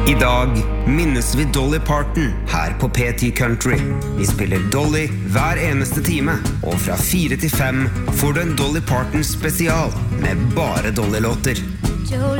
I dag minnes vi Dolly Parton her på PT Country. Vi spiller Dolly hver eneste time, og fra 4 til 5 får du en Dolly Parton spesial med bare Dolly-låter.